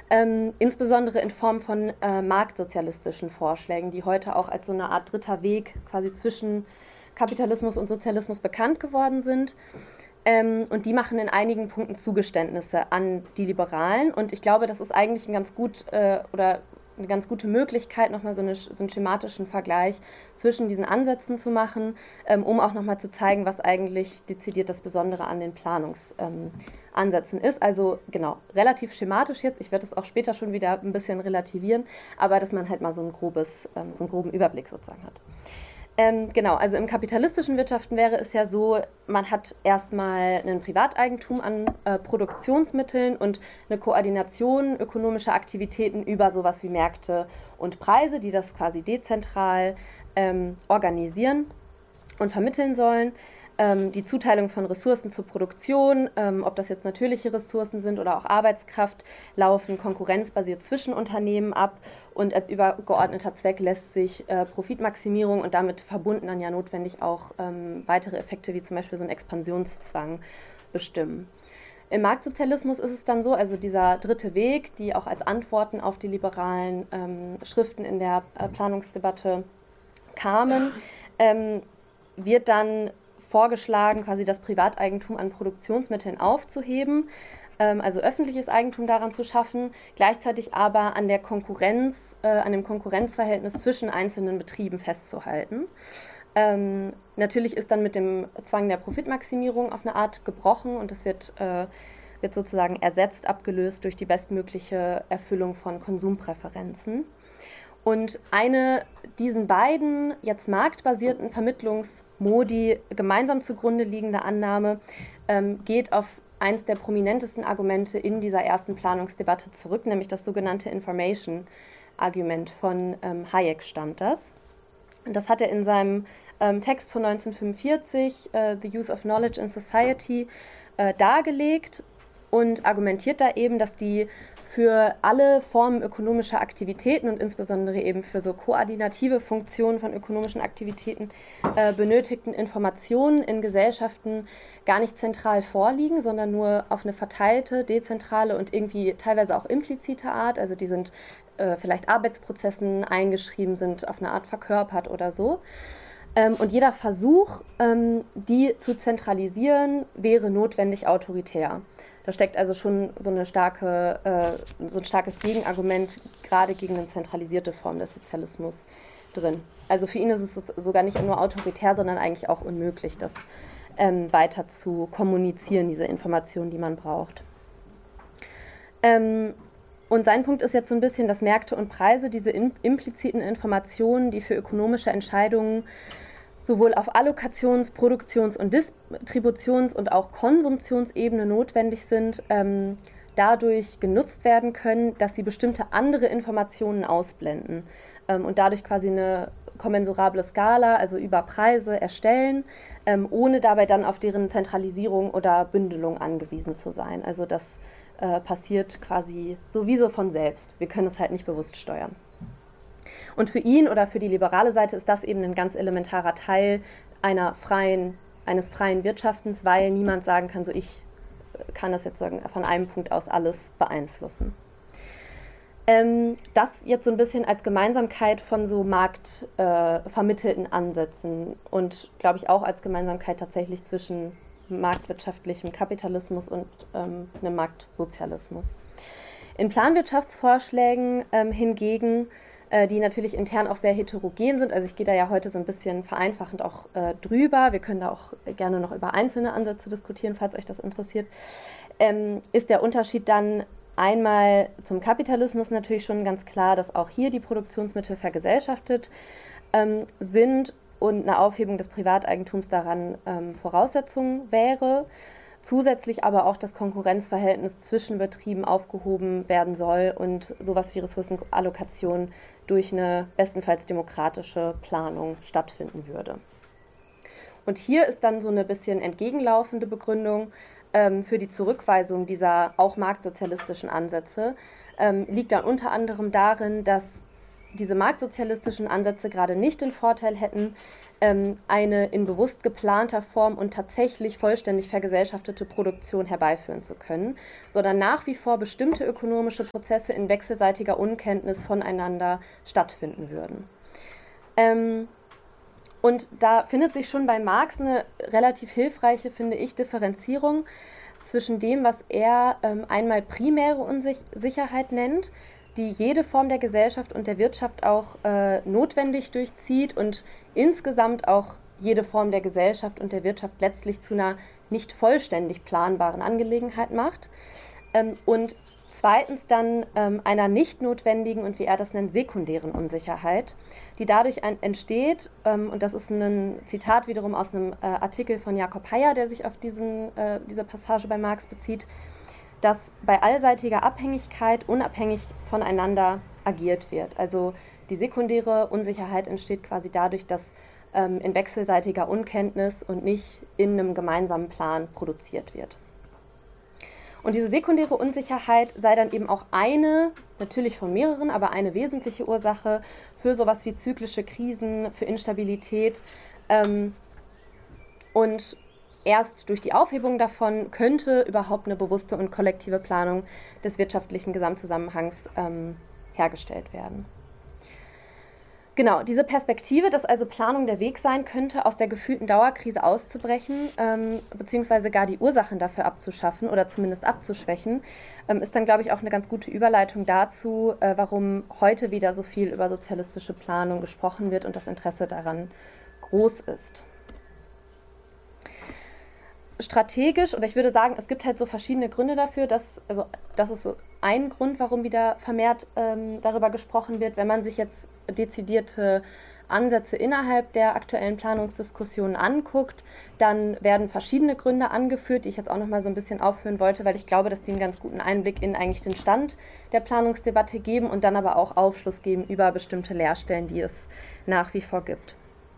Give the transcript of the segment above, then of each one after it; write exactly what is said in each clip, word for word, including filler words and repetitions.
ähm, insbesondere in Form von äh, marktsozialistischen Vorschlägen, die heute auch als so eine Art dritter Weg quasi zwischen Kapitalismus und Sozialismus bekannt geworden sind. Ähm, und die machen in einigen Punkten Zugeständnisse an die Liberalen. Und ich glaube, das ist eigentlich ein ganz gut äh, oder eine ganz gute Möglichkeit, nochmal so, eine, so einen schematischen Vergleich zwischen diesen Ansätzen zu machen, ähm, um auch nochmal zu zeigen, was eigentlich dezidiert das Besondere an den Planungsansätzen ähm, ist. Also genau, relativ schematisch jetzt, ich werde es auch später schon wieder ein bisschen relativieren, aber dass man halt mal so, ein grobes, ähm, so einen groben Überblick sozusagen hat. Ähm, genau, also im kapitalistischen Wirtschaften wäre es ja so, man hat erstmal ein Privateigentum an äh, Produktionsmitteln und eine Koordination ökonomischer Aktivitäten über sowas wie Märkte und Preise, die das quasi dezentral ähm, organisieren und vermitteln sollen. Ähm, die Zuteilung von Ressourcen zur Produktion, ähm, ob das jetzt natürliche Ressourcen sind oder auch Arbeitskraft, laufen konkurrenzbasiert zwischen Unternehmen ab und als übergeordneter Zweck lässt sich äh, Profitmaximierung und damit verbunden dann ja notwendig auch ähm, weitere Effekte wie zum Beispiel so ein Expansionszwang bestimmen. Im Marktsozialismus ist es dann so, also dieser dritte Weg, die auch als Antworten auf die liberalen ähm, Schriften in der äh, Planungsdebatte kamen, ähm, wird dann vorgeschlagen, quasi das Privateigentum an Produktionsmitteln aufzuheben, ähm, also öffentliches Eigentum daran zu schaffen, gleichzeitig aber an der Konkurrenz, äh, an dem Konkurrenzverhältnis zwischen einzelnen Betrieben festzuhalten. Ähm, natürlich ist dann mit dem Zwang der Profitmaximierung auf eine Art gebrochen und das wird, äh, wird sozusagen ersetzt, abgelöst durch die bestmögliche Erfüllung von Konsumpräferenzen. Und eine diesen beiden jetzt marktbasierten Vermittlungsmodi gemeinsam zugrunde liegende Annahme ähm, geht auf eins der prominentesten Argumente in dieser ersten Planungsdebatte zurück, nämlich das sogenannte Information-Argument. Von ähm, Hayek stammt das. Und das hat er in seinem ähm, Text von neunzehnhundertfünfundvierzig, uh, The Use of Knowledge in Society, äh, dargelegt und argumentiert da eben, dass die für alle Formen ökonomischer Aktivitäten und insbesondere eben für so koordinative Funktionen von ökonomischen Aktivitäten äh, benötigten Informationen in Gesellschaften gar nicht zentral vorliegen, sondern nur auf eine verteilte, dezentrale und irgendwie teilweise auch implizite Art. Also die sind äh, vielleicht Arbeitsprozessen eingeschrieben, sind auf eine Art verkörpert oder so. Ähm, und jeder Versuch, ähm, die zu zentralisieren, wäre notwendig autoritär. Da steckt also schon so, eine starke, äh, so ein starkes Gegenargument gerade gegen eine zentralisierte Form des Sozialismus drin. Also für ihn ist es sogar nicht nur autoritär, sondern eigentlich auch unmöglich, das ähm, weiter zu kommunizieren, diese Informationen, die man braucht. Ähm, und sein Punkt ist jetzt so ein bisschen, dass Märkte und Preise, diese in, impliziten Informationen, die für ökonomische Entscheidungen sowohl auf Allokations-, Produktions- und Distributions- und auch Konsumptionsebene notwendig sind, ähm, dadurch genutzt werden können, dass sie bestimmte andere Informationen ausblenden ähm, und dadurch quasi eine kommensurable Skala, also über Preise, erstellen, ähm, ohne dabei dann auf deren Zentralisierung oder Bündelung angewiesen zu sein. Also das äh, passiert quasi sowieso von selbst. Wir können es halt nicht bewusst steuern. Und für ihn oder für die liberale Seite ist das eben ein ganz elementarer Teil einer freien, eines freien Wirtschaftens, weil niemand sagen kann, so ich kann das jetzt sagen, von einem Punkt aus alles beeinflussen. Ähm, das jetzt so ein bisschen als Gemeinsamkeit von so marktvermittelten äh, Ansätzen und glaube ich auch als Gemeinsamkeit tatsächlich zwischen marktwirtschaftlichem Kapitalismus und ähm, einem Marktsozialismus. In Planwirtschaftsvorschlägen ähm, hingegen, die natürlich intern auch sehr heterogen sind. Also ich gehe da ja heute so ein bisschen vereinfachend auch äh, drüber. Wir können da auch gerne noch über einzelne Ansätze diskutieren, falls euch das interessiert. Ähm, ist der Unterschied dann einmal zum Kapitalismus natürlich schon ganz klar, dass auch hier die Produktionsmittel vergesellschaftet ähm, sind und eine Aufhebung des Privateigentums daran ähm, Voraussetzung wäre. Zusätzlich aber auch das Konkurrenzverhältnis zwischen Betrieben aufgehoben werden soll und sowas wie Ressourcenallokation durch eine bestenfalls demokratische Planung stattfinden würde. Und hier ist dann so eine bisschen entgegenlaufende Begründung ähm, für die Zurückweisung dieser auch marktsozialistischen Ansätze, ähm, liegt dann unter anderem darin, dass diese marktsozialistischen Ansätze gerade nicht den Vorteil hätten, ähm, eine in bewusst geplanter Form und tatsächlich vollständig vergesellschaftete Produktion herbeiführen zu können, sondern nach wie vor bestimmte ökonomische Prozesse in wechselseitiger Unkenntnis voneinander stattfinden würden. Ähm, und da findet sich schon bei Marx eine relativ hilfreiche, finde ich, Differenzierung zwischen dem, was er ähm, einmal primäre Unsicherheit nennt, die jede Form der Gesellschaft und der Wirtschaft auch äh, notwendig durchzieht und insgesamt auch jede Form der Gesellschaft und der Wirtschaft letztlich zu einer nicht vollständig planbaren Angelegenheit macht. Ähm, und zweitens dann ähm, einer nicht notwendigen und wie er das nennt, sekundären Unsicherheit, die dadurch ein, entsteht, ähm, und das ist ein Zitat wiederum aus einem äh, Artikel von Jakob Heyer, der sich auf diesen, äh, diese Passage bei Marx bezieht, dass bei allseitiger Abhängigkeit unabhängig voneinander agiert wird. Also die sekundäre Unsicherheit entsteht quasi dadurch, dass ähm, in wechselseitiger Unkenntnis und nicht in einem gemeinsamen Plan produziert wird. Und diese sekundäre Unsicherheit sei dann eben auch eine, natürlich von mehreren, aber eine wesentliche Ursache für sowas wie zyklische Krisen, für Instabilität. Ähm, und erst durch die Aufhebung davon könnte überhaupt eine bewusste und kollektive Planung des wirtschaftlichen Gesamtzusammenhangs ähm, hergestellt werden. Genau, diese Perspektive, dass also Planung der Weg sein könnte, aus der gefühlten Dauerkrise auszubrechen, ähm, beziehungsweise gar die Ursachen dafür abzuschaffen oder zumindest abzuschwächen, ähm, ist dann, glaube ich, auch eine ganz gute Überleitung dazu, äh, warum heute wieder so viel über sozialistische Planung gesprochen wird und das Interesse daran groß ist. Strategisch, oder ich würde sagen, es gibt halt so verschiedene Gründe dafür, dass, also das ist so ein Grund, warum wieder vermehrt ähm, darüber gesprochen wird, wenn man sich jetzt dezidierte Ansätze innerhalb der aktuellen Planungsdiskussionen anguckt, dann werden verschiedene Gründe angeführt, die ich jetzt auch noch mal so ein bisschen aufführen wollte, weil ich glaube, dass die einen ganz guten Einblick in eigentlich den Stand der Planungsdebatte geben und dann aber auch Aufschluss geben über bestimmte Leerstellen, die es nach wie vor gibt.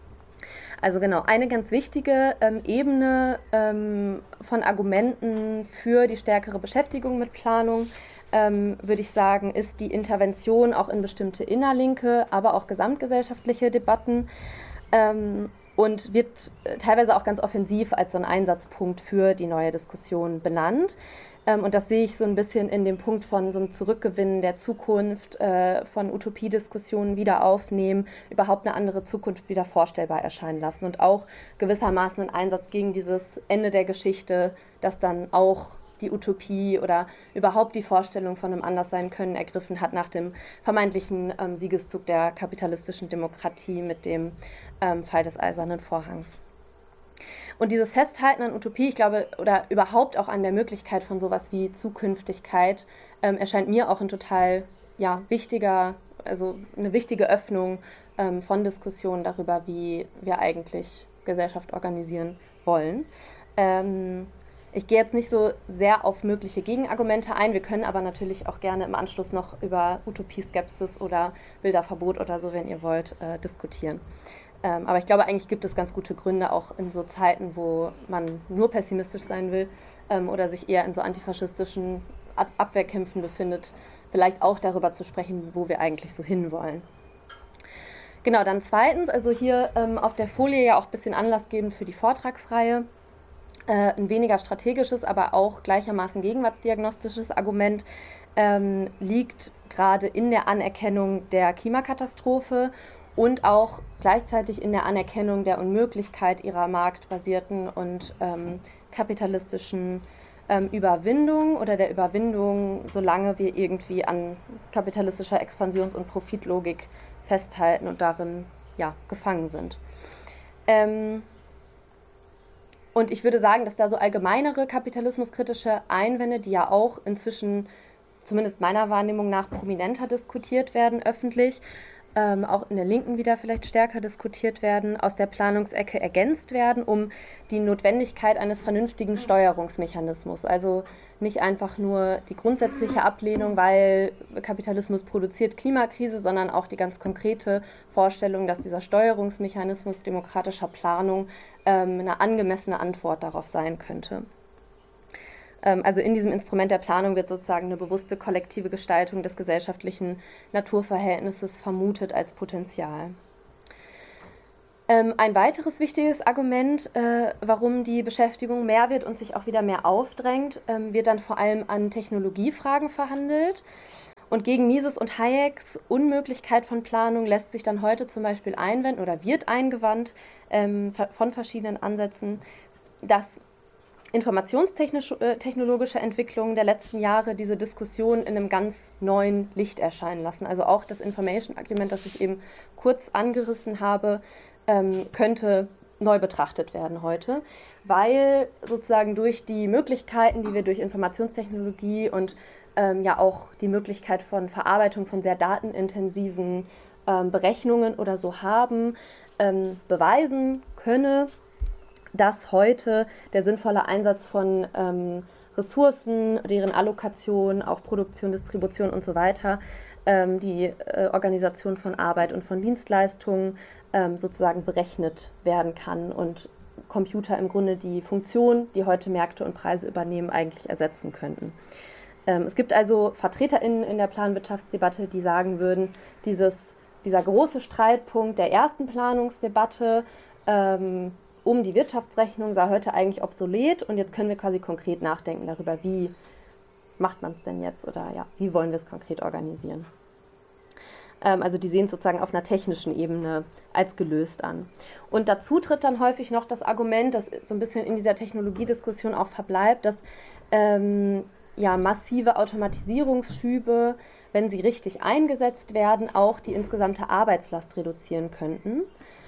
Also genau, eine ganz wichtige ähm, Ebene ähm, von Argumenten für die stärkere Beschäftigung mit Planung, ähm, würde ich sagen, ist die Intervention auch in bestimmte innerlinke, aber auch gesamtgesellschaftliche Debatten ähm, und wird teilweise auch ganz offensiv als so ein Einsatzpunkt für die neue Diskussion benannt. Und das sehe ich so ein bisschen in dem Punkt von so einem Zurückgewinnen der Zukunft, äh, von Utopiediskussionen wieder aufnehmen, überhaupt eine andere Zukunft wieder vorstellbar erscheinen lassen und auch gewissermaßen einen Einsatz gegen dieses Ende der Geschichte, das dann auch die Utopie oder überhaupt die Vorstellung von einem Anderssein-Können ergriffen hat nach dem vermeintlichen ähm, Siegeszug der kapitalistischen Demokratie mit dem ähm, Fall des Eisernen Vorhangs. Und dieses Festhalten an Utopie, ich glaube, oder überhaupt auch an der Möglichkeit von sowas wie Zukünftigkeit, ähm, erscheint mir auch ein total ja, wichtiger, also eine wichtige Öffnung ähm, von Diskussionen darüber, wie wir eigentlich Gesellschaft organisieren wollen. Ähm, ich gehe jetzt nicht so sehr auf mögliche Gegenargumente ein, wir können aber natürlich auch gerne im Anschluss noch über Utopie-Skepsis oder Bilderverbot oder so, wenn ihr wollt, äh, diskutieren. Ähm, aber ich glaube, eigentlich gibt es ganz gute Gründe, auch in so Zeiten, wo man nur pessimistisch sein will ähm, oder sich eher in so antifaschistischen Ab- Abwehrkämpfen befindet, vielleicht auch darüber zu sprechen, wo wir eigentlich so hinwollen. Genau, dann zweitens, also hier ähm, auf der Folie ja auch ein bisschen Anlass geben für die Vortragsreihe. Äh, ein weniger strategisches, aber auch gleichermaßen gegenwartsdiagnostisches Argument ähm, liegt gerade in der Anerkennung der Klimakatastrophe und auch gleichzeitig in der Anerkennung der Unmöglichkeit ihrer marktbasierten und ähm, kapitalistischen ähm, Überwindung oder der Überwindung, solange wir irgendwie an kapitalistischer Expansions- und Profitlogik festhalten und darin ja, gefangen sind. Ähm, und ich würde sagen, dass da so allgemeinere kapitalismuskritische Einwände, die ja auch inzwischen, zumindest meiner Wahrnehmung nach, prominenter diskutiert werden öffentlich, Ähm, auch in der Linken wieder vielleicht stärker diskutiert werden, aus der Planungsecke ergänzt werden, um die Notwendigkeit eines vernünftigen Steuerungsmechanismus, also nicht einfach nur die grundsätzliche Ablehnung, weil Kapitalismus produziert Klimakrise, sondern auch die ganz konkrete Vorstellung, dass dieser Steuerungsmechanismus demokratischer Planung ähm, eine angemessene Antwort darauf sein könnte. Also in diesem Instrument der Planung wird sozusagen eine bewusste kollektive Gestaltung des gesellschaftlichen Naturverhältnisses vermutet als Potenzial. Ähm, ein weiteres wichtiges Argument, äh, warum die Beschäftigung mehr wird und sich auch wieder mehr aufdrängt, ähm, wird dann vor allem an Technologiefragen verhandelt. Und gegen Mises und Hayeks Unmöglichkeit von Planung lässt sich dann heute zum Beispiel einwenden oder wird eingewandt ähm, von verschiedenen Ansätzen, dass informationstechnologische Entwicklungen der letzten Jahre diese Diskussion in einem ganz neuen Licht erscheinen lassen. Also auch das Information Argument, das ich eben kurz angerissen habe, ähm, könnte neu betrachtet werden heute, weil sozusagen durch die Möglichkeiten, die wir durch Informationstechnologie und ähm, ja auch die Möglichkeit von Verarbeitung von sehr datenintensiven ähm, Berechnungen oder so haben, ähm, beweisen könne, dass heute der sinnvolle Einsatz von ähm, Ressourcen, deren Allokation, auch Produktion, Distribution und so weiter, ähm, die äh, Organisation von Arbeit und von Dienstleistungen ähm, sozusagen berechnet werden kann und Computer im Grunde die Funktion, die heute Märkte und Preise übernehmen, eigentlich ersetzen könnten. Ähm, es gibt also VertreterInnen in der Planwirtschaftsdebatte, die sagen würden, dieses, dieser große Streitpunkt der ersten Planungsdebatte ähm, um die Wirtschaftsrechnung sei heute eigentlich obsolet und jetzt können wir quasi konkret nachdenken darüber, wie macht man es denn jetzt oder ja, wie wollen wir es konkret organisieren. Ähm, also die sehen es sozusagen auf einer technischen Ebene als gelöst an. Und dazu tritt dann häufig noch das Argument, das so ein bisschen in dieser Technologiediskussion auch verbleibt, dass ähm, ja, massive Automatisierungsschübe, wenn sie richtig eingesetzt werden, auch die insgesamte Arbeitslast reduzieren könnten.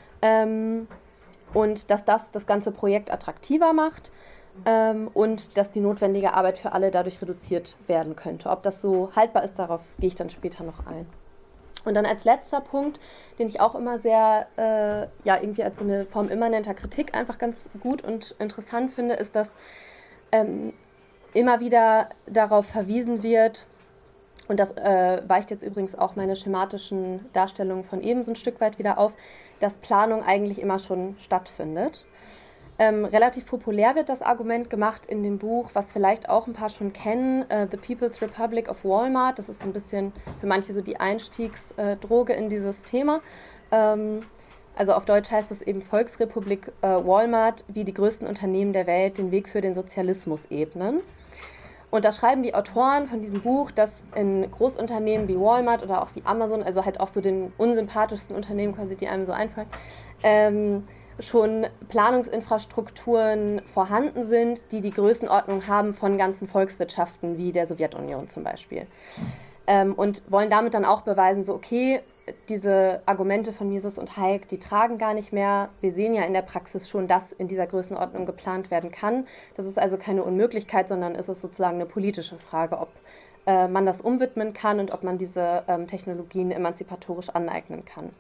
Ähm, und dass das das ganze Projekt attraktiver macht ähm, und dass die notwendige Arbeit für alle dadurch reduziert werden könnte. Ob das so haltbar ist, darauf gehe ich dann später noch ein. Und dann als letzter Punkt, den ich auch immer sehr, äh, ja, irgendwie als so eine Form immanenter Kritik einfach ganz gut und interessant finde, ist, dass ähm, immer wieder darauf verwiesen wird, und das äh, weicht jetzt übrigens auch meine schematischen Darstellungen von eben so ein Stück weit wieder auf, dass Planung eigentlich immer schon stattfindet. Ähm, relativ populär wird das Argument gemacht in dem Buch, was vielleicht auch ein paar schon kennen, uh, The People's Republic of Walmart. Das ist so ein bisschen für manche so die Einstiegsdroge in dieses Thema. Ähm, also auf Deutsch heißt es eben Volksrepublik äh, Walmart, wie die größten Unternehmen der Welt den Weg für den Sozialismus ebnen. Und da schreiben die Autoren von diesem Buch, dass in Großunternehmen wie Walmart oder auch wie Amazon, also halt auch so den unsympathischsten Unternehmen quasi, die einem so einfallen, ähm, schon Planungsinfrastrukturen vorhanden sind, die die Größenordnung haben von ganzen Volkswirtschaften wie der Sowjetunion zum Beispiel. Ähm, und wollen damit dann auch beweisen, so okay, diese Argumente von Mises und Hayek, die tragen gar nicht mehr. Wir sehen ja in der Praxis schon, dass in dieser Größenordnung geplant werden kann. Das ist also keine Unmöglichkeit, sondern ist es sozusagen eine politische Frage, ob äh, man das umwidmen kann und ob man diese ähm, Technologien emanzipatorisch aneignen kann.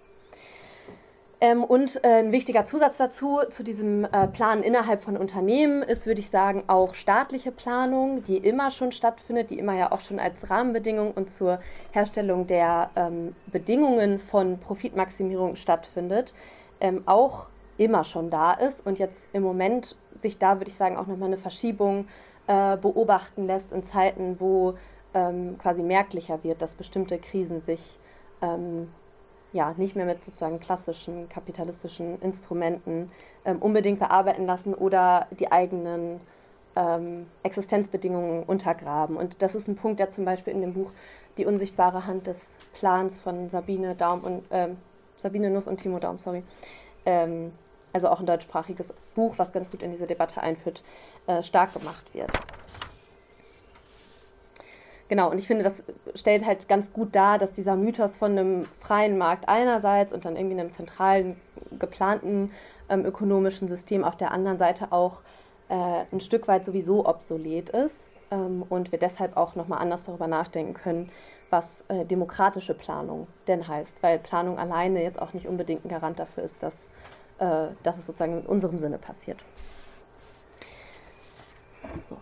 Ähm, und äh, ein wichtiger Zusatz dazu, zu diesem äh, Plan innerhalb von Unternehmen ist, würde ich sagen, auch staatliche Planung, die immer schon stattfindet, die immer ja auch schon als Rahmenbedingung und zur Herstellung der ähm, Bedingungen von Profitmaximierung stattfindet, ähm, auch immer schon da ist und jetzt im Moment sich da, würde ich sagen, auch nochmal eine Verschiebung äh, beobachten lässt in Zeiten, wo ähm, quasi merklicher wird, dass bestimmte Krisen sich ähm, ja, nicht mehr mit sozusagen klassischen kapitalistischen Instrumenten ähm, unbedingt bearbeiten lassen oder die eigenen ähm, Existenzbedingungen untergraben. Und das ist ein Punkt, der zum Beispiel in dem Buch Die unsichtbare Hand des Plans von Sabine Daum und ähm, Sabine Nuss und Timo Daum, sorry, ähm, also auch ein deutschsprachiges Buch, was ganz gut in diese Debatte einführt, äh, stark gemacht wird. Genau, und ich finde, das stellt halt ganz gut dar, dass dieser Mythos von einem freien Markt einerseits und dann irgendwie einem zentralen, geplanten ähm, ökonomischen System auf der anderen Seite auch äh, ein Stück weit sowieso obsolet ist ähm, und wir deshalb auch nochmal anders darüber nachdenken können, was äh, demokratische Planung denn heißt, weil Planung alleine jetzt auch nicht unbedingt ein Garant dafür ist, dass, äh, dass es sozusagen in unserem Sinne passiert. So.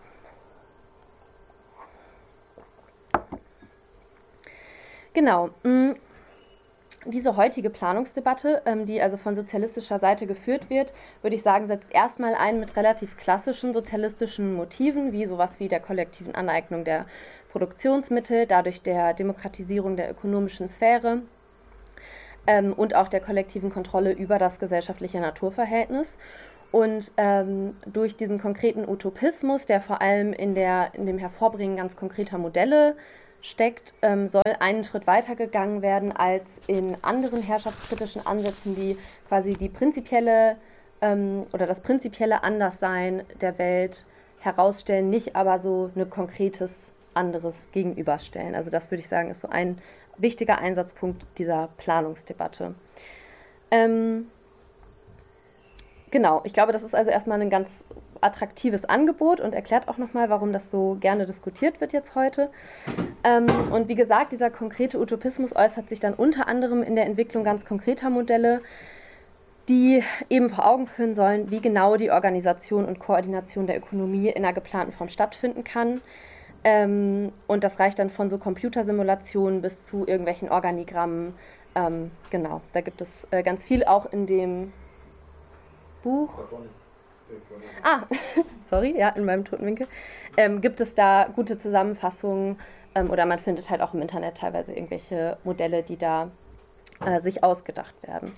Genau, diese heutige Planungsdebatte, die also von sozialistischer Seite geführt wird, würde ich sagen, setzt erstmal ein mit relativ klassischen sozialistischen Motiven, wie sowas wie der kollektiven Aneignung der Produktionsmittel, dadurch der Demokratisierung der ökonomischen Sphäre. ähm, und auch der kollektiven Kontrolle über das gesellschaftliche Naturverhältnis. Und ähm, durch diesen konkreten Utopismus, der vor allem in, der, in dem Hervorbringen ganz konkreter Modelle steckt, ähm, soll einen Schritt weiter gegangen werden als in anderen herrschaftskritischen Ansätzen, die quasi die prinzipielle ähm, oder das prinzipielle Anderssein der Welt herausstellen, nicht aber so ein konkretes anderes gegenüberstellen. Also das würde ich sagen, ist so ein wichtiger Einsatzpunkt dieser Planungsdebatte. Ähm, genau, ich glaube, das ist also erstmal ein ganz attraktives Angebot und erklärt auch nochmal, warum das so gerne diskutiert wird jetzt heute. Ähm, und wie gesagt, dieser konkrete Utopismus äußert sich dann unter anderem in der Entwicklung ganz konkreter Modelle, die eben vor Augen führen sollen, wie genau die Organisation und Koordination der Ökonomie in einer geplanten Form stattfinden kann. Ähm, und das reicht dann von so Computersimulationen bis zu irgendwelchen Organigrammen. Ähm, genau, da gibt es äh, ganz viel auch in dem Buch. Ah, sorry, ja, in meinem toten Winkel. Ähm, gibt es da gute Zusammenfassungen ähm, oder man findet halt auch im Internet teilweise irgendwelche Modelle, die da äh, sich ausgedacht werden.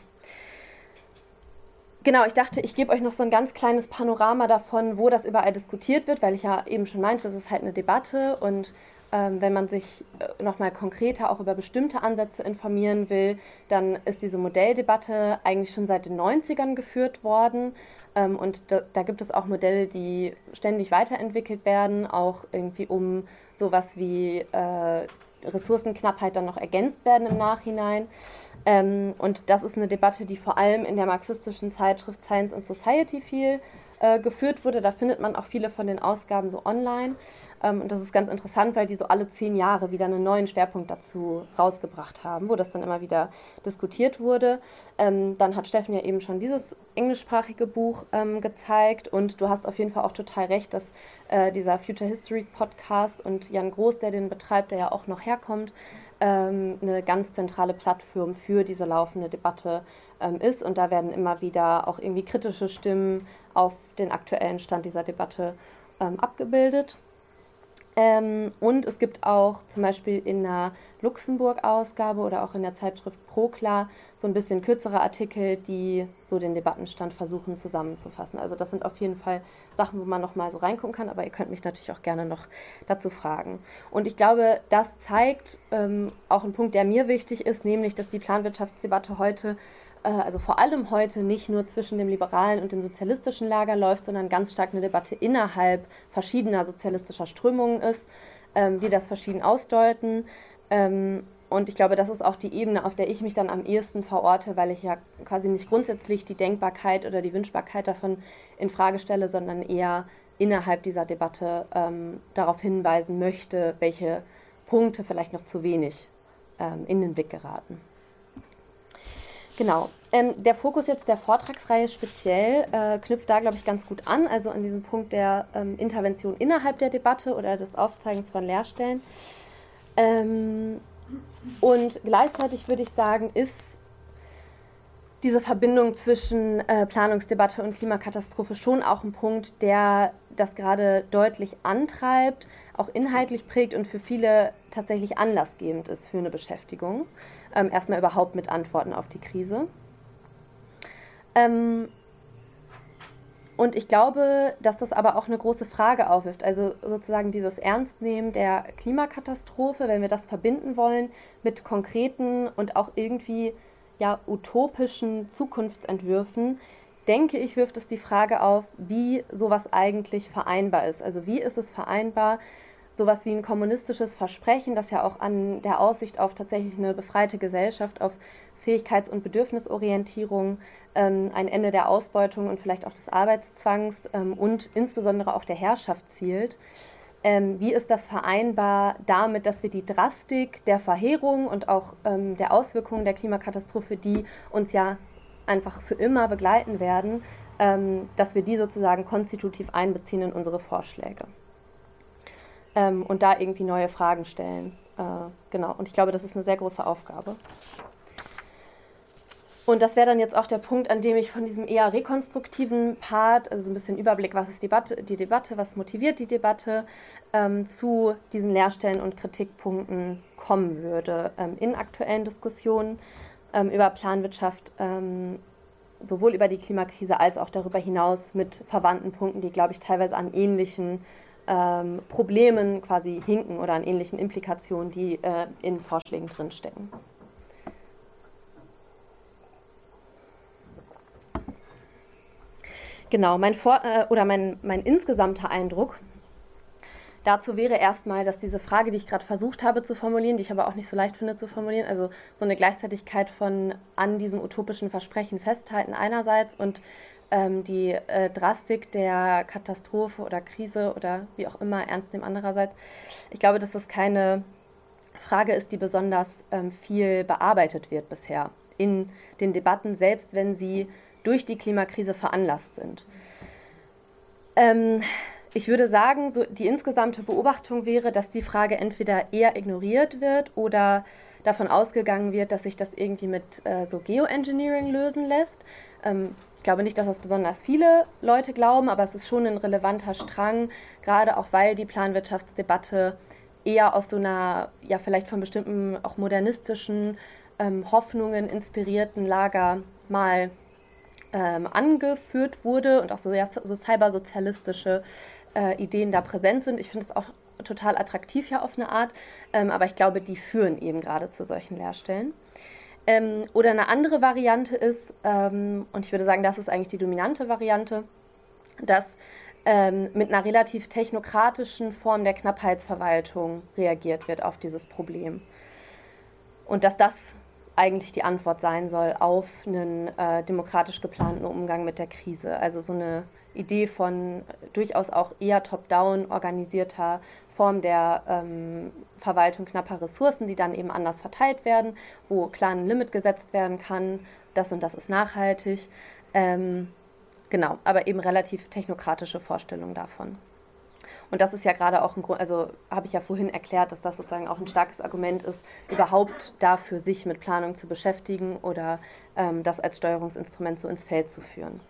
Genau, ich dachte, ich gebe euch noch so ein ganz kleines Panorama davon, wo das überall diskutiert wird, weil ich ja eben schon meinte, das ist halt eine Debatte und ähm, wenn man sich äh, nochmal konkreter auch über bestimmte Ansätze informieren will, dann ist diese Modelldebatte eigentlich schon seit den neunzigern geführt worden ähm, und da, da gibt es auch Modelle, die ständig weiterentwickelt werden, auch irgendwie um sowas wie äh, Ressourcenknappheit dann noch ergänzt werden im Nachhinein. Ähm, und das ist eine Debatte, die vor allem in der marxistischen Zeitschrift Science and Society viel äh, geführt wurde. Da findet man auch viele von den Ausgaben so online. Ähm, und das ist ganz interessant, weil die so alle zehn Jahre wieder einen neuen Schwerpunkt dazu rausgebracht haben, wo das dann immer wieder diskutiert wurde. Ähm, dann hat Steffen ja eben schon dieses englischsprachige Buch ähm, gezeigt. Und du hast auf jeden Fall auch total recht, dass äh, dieser Future Histories Podcast und Jan Groß, der den betreibt, der ja auch noch herkommt, eine ganz zentrale Plattform für diese laufende Debatte ähm, ist. Und da werden immer wieder auch irgendwie kritische Stimmen auf den aktuellen Stand dieser Debatte ähm, abgebildet. Ähm, und es gibt auch zum Beispiel in der Luxemburg-Ausgabe oder auch in der Zeitschrift Prokla so ein bisschen kürzere Artikel, die so den Debattenstand versuchen zusammenzufassen. Also das sind auf jeden Fall Sachen, wo man nochmal so reingucken kann, aber ihr könnt mich natürlich auch gerne noch dazu fragen. Und ich glaube, das zeigt ähm, auch einen Punkt, der mir wichtig ist, nämlich, dass die Planwirtschaftsdebatte heute also vor allem heute nicht nur zwischen dem liberalen und dem sozialistischen Lager läuft, sondern ganz stark eine Debatte innerhalb verschiedener sozialistischer Strömungen ist, ähm, die das verschieden ausdeuten. Ähm, und ich glaube, das ist auch die Ebene, auf der ich mich dann am ehesten verorte, weil ich ja quasi nicht grundsätzlich die Denkbarkeit oder die Wünschbarkeit davon in Frage stelle, sondern eher innerhalb dieser Debatte ähm, darauf hinweisen möchte, welche Punkte vielleicht noch zu wenig ähm, in den Blick geraten. Genau. Ähm, der Fokus jetzt der Vortragsreihe speziell äh, knüpft da, glaube ich, ganz gut an, also an diesem Punkt der ähm, Intervention innerhalb der Debatte oder des Aufzeigens von Leerstellen. Ähm, und gleichzeitig würde ich sagen, ist diese Verbindung zwischen äh, Planungsdebatte und Klimakatastrophe schon auch ein Punkt, der das gerade deutlich antreibt, auch inhaltlich prägt und für viele tatsächlich anlassgebend ist für eine Beschäftigung. Ähm, erstmal überhaupt mit Antworten auf die Krise. Ähm, und ich glaube, dass das aber auch eine große Frage aufwirft. Also sozusagen dieses Ernstnehmen der Klimakatastrophe, wenn wir das verbinden wollen mit konkreten und auch irgendwie ja, utopischen Zukunftsentwürfen, denke ich, wirft es die Frage auf, wie sowas eigentlich vereinbar ist. Also wie ist es vereinbar, sowas wie ein kommunistisches Versprechen, das ja auch an der Aussicht auf tatsächlich eine befreite Gesellschaft, auf Fähigkeits- und Bedürfnisorientierung, ähm, ein Ende der Ausbeutung und vielleicht auch des Arbeitszwangs ähm, und insbesondere auch der Herrschaft zielt. Ähm, wie ist das vereinbar damit, dass wir die Drastik der Verheerung und auch ähm, der Auswirkungen der Klimakatastrophe, die uns ja einfach für immer begleiten werden, ähm, dass wir die sozusagen konstitutiv einbeziehen in unsere Vorschläge. Ähm, und da irgendwie neue Fragen stellen. Äh, genau, und ich glaube, das ist eine sehr große Aufgabe. Und das wäre dann jetzt auch der Punkt, an dem ich von diesem eher rekonstruktiven Part, also ein bisschen Überblick, was ist die Debatte, die Debatte, was motiviert die Debatte, ähm, zu diesen Leerstellen und Kritikpunkten kommen würde ähm, in aktuellen Diskussionen. ähm, über Planwirtschaft, ähm, sowohl über die Klimakrise als auch darüber hinaus mit verwandten Punkten, die, glaube ich, teilweise an ähnlichen ähm, Problemen quasi hinken oder an ähnlichen Implikationen, die äh, in Vorschlägen drinstecken. Genau, mein, Vor äh, oder mein, mein insgesamter Eindruck dazu wäre erstmal, dass diese Frage, die ich gerade versucht habe zu formulieren, die ich aber auch nicht so leicht finde zu formulieren, also so eine Gleichzeitigkeit von an diesem utopischen Versprechen festhalten einerseits und ähm, die äh, Drastik der Katastrophe oder Krise oder wie auch immer ernst nehmen andererseits. Ich glaube, dass das keine Frage ist, die besonders ähm, viel bearbeitet wird bisher in den Debatten, selbst wenn sie durch die Klimakrise veranlasst sind. Ähm, Ich würde sagen, so die insgesamte Beobachtung wäre, dass die Frage entweder eher ignoriert wird oder davon ausgegangen wird, dass sich das irgendwie mit äh, so Geoengineering lösen lässt. Ähm, ich glaube nicht, dass das besonders viele Leute glauben, aber es ist schon ein relevanter Strang, gerade auch weil die Planwirtschaftsdebatte eher aus so einer, ja vielleicht von bestimmten auch modernistischen ähm, Hoffnungen inspirierten Lager mal ähm, angeführt wurde und auch so, ja, so cybersozialistische äh, Ideen da präsent sind. Ich finde es auch total attraktiv ja auf eine Art, ähm, aber ich glaube, die führen eben gerade zu solchen Leerstellen. Ähm, oder eine andere Variante ist, ähm, und ich würde sagen, das ist eigentlich die dominante Variante, dass ähm, mit einer relativ technokratischen Form der Knappheitsverwaltung reagiert wird auf dieses Problem. Und dass das eigentlich die Antwort sein soll auf einen äh, demokratisch geplanten Umgang mit der Krise. Also so eine Idee von durchaus auch eher top-down organisierter Form der ähm, Verwaltung knapper Ressourcen, die dann eben anders verteilt werden, wo klar ein Limit gesetzt werden kann, das und das ist nachhaltig. Ähm, genau, aber eben relativ technokratische Vorstellungen davon. Und das ist ja gerade auch ein Grund, also habe ich ja vorhin erklärt, dass das sozusagen auch ein starkes Argument ist, überhaupt dafür sich mit Planung zu beschäftigen oder ähm, das als Steuerungsinstrument so ins Feld zu führen.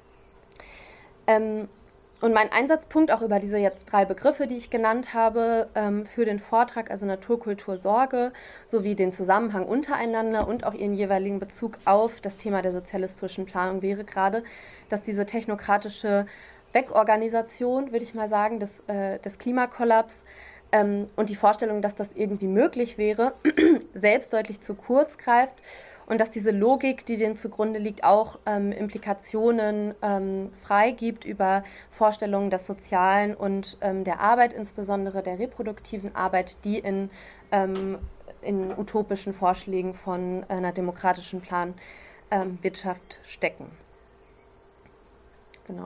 Ähm, und mein Einsatzpunkt auch über diese jetzt drei Begriffe, die ich genannt habe, ähm, für den Vortrag, also Natur, Kultur, Sorge, sowie den Zusammenhang untereinander und auch ihren jeweiligen Bezug auf das Thema der sozialistischen Planung wäre gerade, dass diese technokratische Wegorganisation, würde ich mal sagen, des, äh, des Klimakollaps ähm, und die Vorstellung, dass das irgendwie möglich wäre, selbst deutlich zu kurz greift und dass diese Logik, die dem zugrunde liegt, auch ähm, Implikationen ähm, freigibt über Vorstellungen des Sozialen und ähm, der Arbeit, insbesondere der reproduktiven Arbeit, die in, ähm, in utopischen Vorschlägen von einer demokratischen Planwirtschaft ähm, stecken. Genau.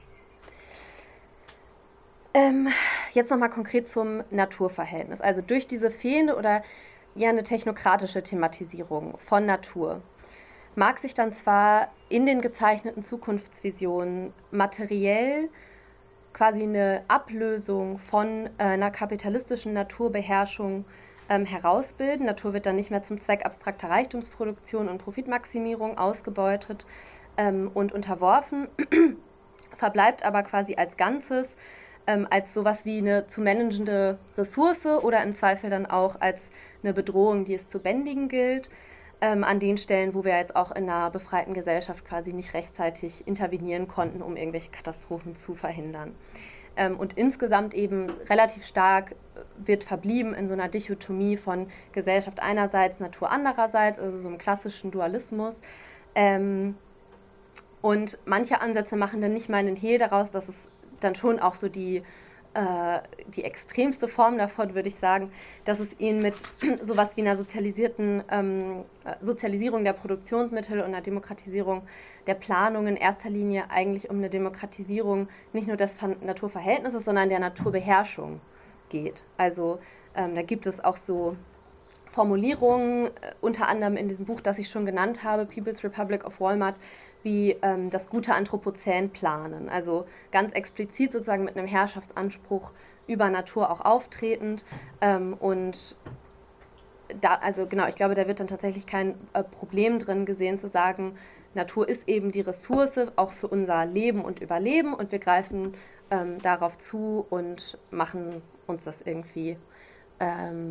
Ähm, jetzt nochmal konkret zum Naturverhältnis. Also durch diese fehlende oder ja eine technokratische Thematisierung von Natur mag sich dann zwar in den gezeichneten Zukunftsvisionen materiell quasi eine Ablösung von äh, einer kapitalistischen Naturbeherrschung ähm, herausbilden. Natur wird dann nicht mehr zum Zweck abstrakter Reichtumsproduktion und Profitmaximierung ausgebeutet ähm, und unterworfen, verbleibt aber quasi als Ganzes ähm, als sowas wie eine zu managende Ressource oder im Zweifel dann auch als eine Bedrohung, die es zu bändigen gilt, ähm, an den Stellen, wo wir jetzt auch in einer befreiten Gesellschaft quasi nicht rechtzeitig intervenieren konnten, um irgendwelche Katastrophen zu verhindern. Ähm, und insgesamt eben relativ stark wird verblieben in so einer Dichotomie von Gesellschaft einerseits, Natur andererseits, also so einem klassischen Dualismus. Ähm, und manche Ansätze machen dann nicht mal einen Hehl daraus, dass es dann schon auch so die, äh, die extremste Form davon, würde ich sagen, dass es ihnen mit sowas wie einer sozialisierten ähm, Sozialisierung der Produktionsmittel und einer Demokratisierung der Planung in erster Linie eigentlich um eine Demokratisierung nicht nur des Naturverhältnisses, sondern der Naturbeherrschung geht. Also ähm, da gibt es auch so Formulierungen, äh, unter anderem in diesem Buch, das ich schon genannt habe, People's Republic of Walmart, wie ähm, das gute Anthropozän planen. Also ganz explizit sozusagen mit einem Herrschaftsanspruch über Natur auch auftretend. Ähm, und da, also genau, ich glaube, da wird dann tatsächlich kein äh, Problem drin gesehen, zu sagen, Natur ist eben die Ressource auch für unser Leben und Überleben und wir greifen ähm, darauf zu und machen uns das irgendwie ähm,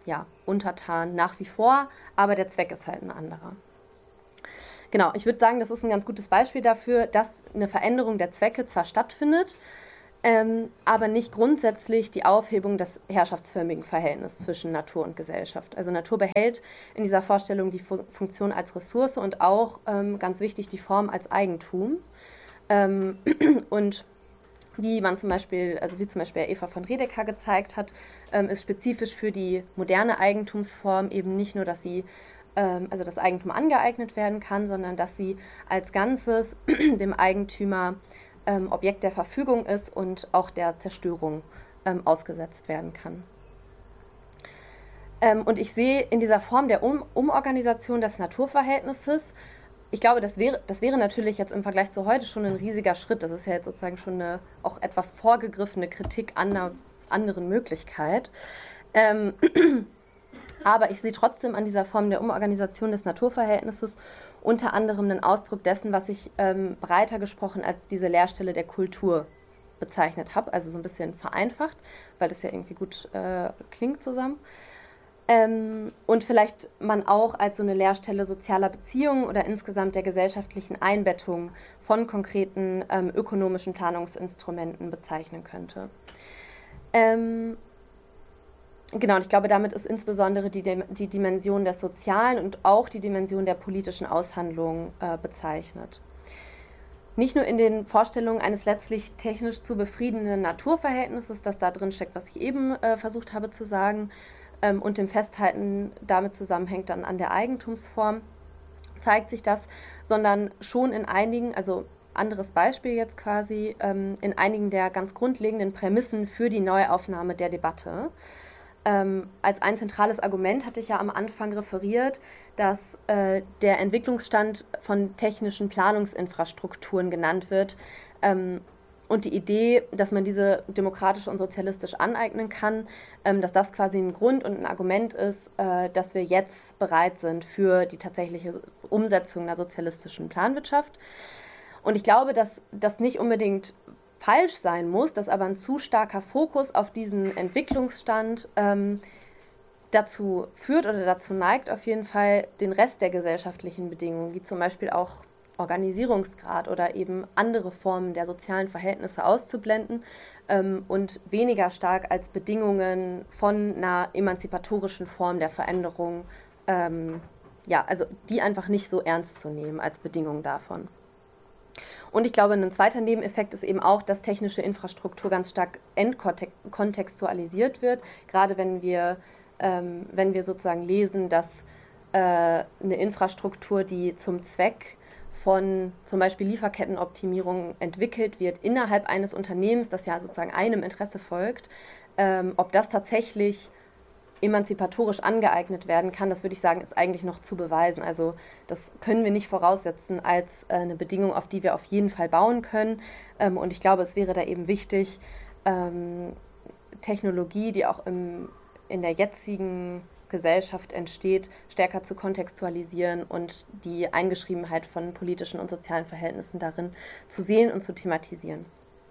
ja, untertan nach wie vor, aber der Zweck ist halt ein anderer. Genau, ich würde sagen, das ist ein ganz gutes Beispiel dafür, dass eine Veränderung der Zwecke zwar stattfindet, ähm, aber nicht grundsätzlich die Aufhebung des herrschaftsförmigen Verhältnisses zwischen Natur und Gesellschaft. Also Natur behält in dieser Vorstellung die Fu- Funktion als Ressource und auch, ähm, ganz wichtig, die Form als Eigentum. Ähm, und wie man zum Beispiel, also wie zum Beispiel Eva von Redeker gezeigt hat, ähm, ist spezifisch für die moderne Eigentumsform eben nicht nur, dass sie, ähm, also das Eigentum angeeignet werden kann, sondern dass sie als Ganzes dem Eigentümer ähm, Objekt der Verfügung ist und auch der Zerstörung ähm, ausgesetzt werden kann. Ähm, und ich sehe in dieser Form der um Umorganisation des Naturverhältnisses, ich glaube, das wäre, das wäre natürlich jetzt im Vergleich zu heute schon ein riesiger Schritt. Das ist ja jetzt sozusagen schon eine auch etwas vorgegriffene Kritik an einer anderen Möglichkeit. Ähm, aber ich sehe trotzdem an dieser Form der Umorganisation des Naturverhältnisses unter anderem einen Ausdruck dessen, was ich ähm, breiter gesprochen als diese Leerstelle der Kultur bezeichnet habe. Also so ein bisschen vereinfacht, weil das ja irgendwie gut äh, klingt zusammen. Ähm, und vielleicht man auch als so eine Leerstelle sozialer Beziehungen oder insgesamt der gesellschaftlichen Einbettung von konkreten ähm, ökonomischen Planungsinstrumenten bezeichnen könnte. Ähm, genau, und ich glaube, damit ist insbesondere die, die Dimension des Sozialen und auch die Dimension der politischen Aushandlung äh, bezeichnet. Nicht nur in den Vorstellungen eines letztlich technisch zu befriedenden Naturverhältnisses, das da drin steckt, was ich eben äh, versucht habe zu sagen, ähm, und dem Festhalten damit zusammenhängt dann an der Eigentumsform, zeigt sich das, sondern schon in einigen, also anderes Beispiel jetzt quasi, ähm, in einigen der ganz grundlegenden Prämissen für die Neuaufnahme der Debatte. Ähm, als ein zentrales Argument hatte ich ja am Anfang referiert, dass äh, der Entwicklungsstand von technischen Planungsinfrastrukturen genannt wird, ähm, und die Idee, dass man diese demokratisch und sozialistisch aneignen kann, ähm, dass das quasi ein Grund und ein Argument ist, äh, dass wir jetzt bereit sind für die tatsächliche Umsetzung einer sozialistischen Planwirtschaft. Und ich glaube, dass das nicht unbedingt falsch sein muss, dass aber ein zu starker Fokus auf diesen Entwicklungsstand ähm, dazu führt oder dazu neigt, auf jeden Fall den Rest der gesellschaftlichen Bedingungen, wie zum Beispiel auch Organisierungsgrad oder eben andere Formen der sozialen Verhältnisse auszublenden ähm, und weniger stark als Bedingungen von einer emanzipatorischen Form der Veränderung, ähm, ja, also die einfach nicht so ernst zu nehmen als Bedingung davon. Und ich glaube, ein zweiter Nebeneffekt ist eben auch, dass technische Infrastruktur ganz stark entkontextualisiert wird, gerade wenn wir, ähm, wenn wir sozusagen lesen, dass äh, eine Infrastruktur, die zum Zweck von zum Beispiel Lieferkettenoptimierung entwickelt wird, innerhalb eines Unternehmens, das ja sozusagen einem Interesse folgt, ähm, ob das tatsächlich emanzipatorisch angeeignet werden kann, das würde ich sagen, ist eigentlich noch zu beweisen. Also das können wir nicht voraussetzen als äh, eine Bedingung, auf die wir auf jeden Fall bauen können. Ähm, und ich glaube, es wäre da eben wichtig, ähm, Technologie, die auch im, in der jetzigen Gesellschaft entsteht, stärker zu kontextualisieren und die Eingeschriebenheit von politischen und sozialen Verhältnissen darin zu sehen und zu thematisieren.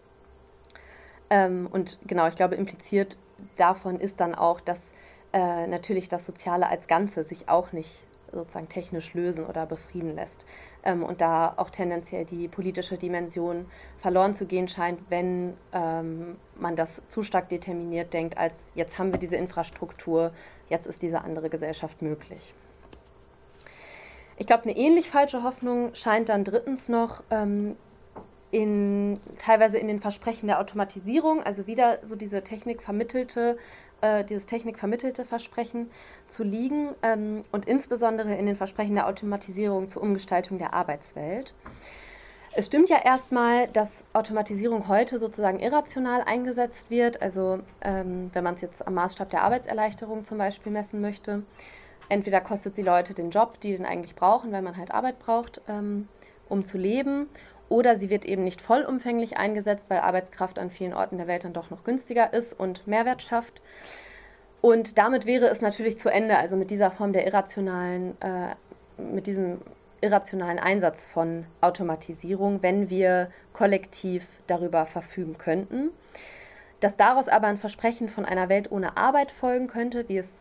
Ähm, und genau, ich glaube, impliziert davon ist dann auch, dass äh, natürlich das Soziale als Ganze sich auch nicht sozusagen technisch lösen oder befrieden lässt. Ähm, und da auch tendenziell die politische Dimension verloren zu gehen scheint, wenn ähm, man das zu stark determiniert denkt, als jetzt haben wir diese Infrastruktur, jetzt ist diese andere Gesellschaft möglich. Ich glaube, eine ähnlich falsche Hoffnung scheint dann drittens noch ähm, in, teilweise in den Versprechen der Automatisierung, also wieder so diese technikvermittelte, äh, dieses technikvermittelte Versprechen zu liegen ähm, und insbesondere in den Versprechen der Automatisierung zur Umgestaltung der Arbeitswelt. Es stimmt ja erstmal, dass Automatisierung heute sozusagen irrational eingesetzt wird, also ähm, wenn man es jetzt am Maßstab der Arbeitserleichterung zum Beispiel messen möchte. Entweder kostet sie Leute den Job, die den eigentlich brauchen, weil man halt Arbeit braucht, ähm, um zu leben, oder sie wird eben nicht vollumfänglich eingesetzt, weil Arbeitskraft an vielen Orten der Welt dann doch noch günstiger ist und Mehrwert schafft. Und damit wäre es natürlich zu Ende, also mit dieser Form der irrationalen, äh, mit diesem irrationalen Einsatz von Automatisierung, wenn wir kollektiv darüber verfügen könnten. Dass daraus aber ein Versprechen von einer Welt ohne Arbeit folgen könnte, wie es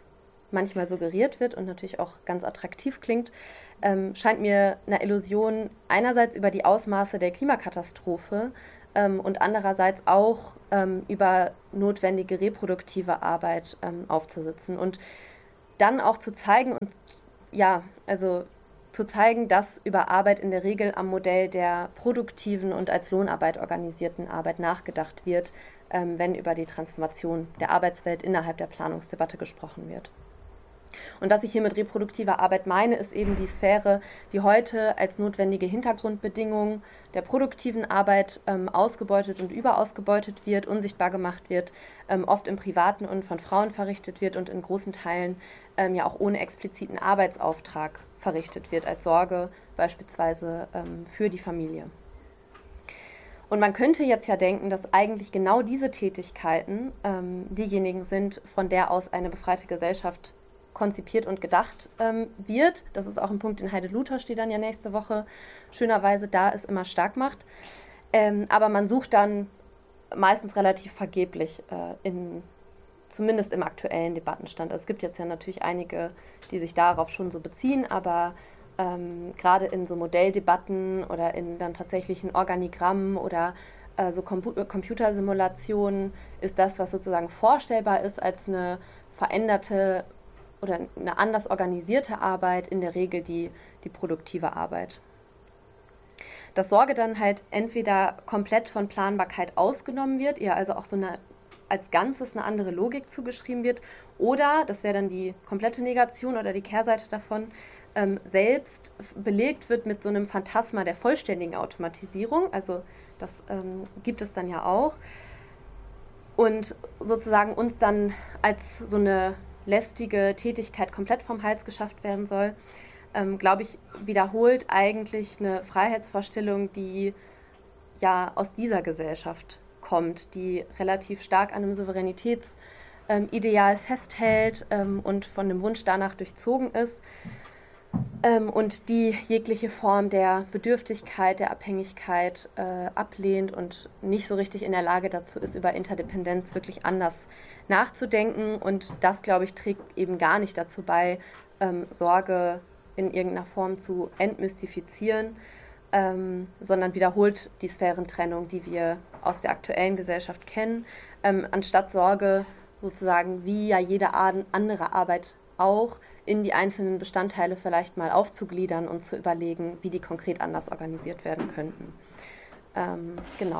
manchmal suggeriert wird und natürlich auch ganz attraktiv klingt, ähm, scheint mir eine Illusion einerseits über die Ausmaße der Klimakatastrophe ähm, und andererseits auch ähm, über notwendige reproduktive Arbeit ähm, aufzusitzen und dann auch zu zeigen und ja, also zu zeigen, dass über Arbeit in der Regel am Modell der produktiven und als Lohnarbeit organisierten Arbeit nachgedacht wird, ähm, wenn über die Transformation der Arbeitswelt innerhalb der Planungsdebatte gesprochen wird. Und was ich hier mit reproduktiver Arbeit meine, ist eben die Sphäre, die heute als notwendige Hintergrundbedingung der produktiven Arbeit ähm, ausgebeutet und überausgebeutet wird, unsichtbar gemacht wird, ähm, oft im Privaten und von Frauen verrichtet wird und in großen Teilen ähm, ja auch ohne expliziten Arbeitsauftrag verrichtet wird, als Sorge beispielsweise ähm, für die Familie. Und man könnte jetzt ja denken, dass eigentlich genau diese Tätigkeiten ähm, diejenigen sind, von der aus eine befreite Gesellschaft konzipiert und gedacht ähm, wird. Das ist auch ein Punkt, den Heide Luthers, die dann ja nächste Woche schönerweise da ist, immer stark macht. Ähm, aber man sucht dann meistens relativ vergeblich, äh, in, zumindest im aktuellen Debattenstand. Also es gibt jetzt ja natürlich einige, die sich darauf schon so beziehen, aber ähm, gerade in so Modelldebatten oder in dann tatsächlichen Organigrammen oder äh, so Com- Computersimulationen ist das, was sozusagen vorstellbar ist als eine veränderte oder eine anders organisierte Arbeit, in der Regel die, die produktive Arbeit. Dass Sorge dann halt entweder komplett von Planbarkeit ausgenommen wird, ihr also auch so eine als Ganzes eine andere Logik zugeschrieben wird, oder, das wäre dann die komplette Negation oder die Kehrseite davon, ähm, selbst belegt wird mit so einem Phantasma der vollständigen Automatisierung, also das ähm, gibt es dann ja auch, und sozusagen uns dann als so eine lästige Tätigkeit komplett vom Hals geschafft werden soll, ähm, glaube ich, wiederholt eigentlich eine Freiheitsvorstellung, die ja aus dieser Gesellschaft kommt, die relativ stark an einem Souveränitätsideal ähm, festhält ähm, und von dem Wunsch danach durchzogen ist ähm, und die jegliche Form der Bedürftigkeit, der Abhängigkeit äh, ablehnt und nicht so richtig in der Lage dazu ist, über Interdependenz wirklich anders nachzudenken. Und das, glaube ich, trägt eben gar nicht dazu bei, ähm, Sorge in irgendeiner Form zu entmystifizieren, ähm, sondern wiederholt die Sphärentrennung, die wir aus der aktuellen Gesellschaft kennen, ähm, anstatt Sorge sozusagen wie ja jede andere Arbeit auch in die einzelnen Bestandteile vielleicht mal aufzugliedern und zu überlegen, wie die konkret anders organisiert werden könnten. Ähm, genau.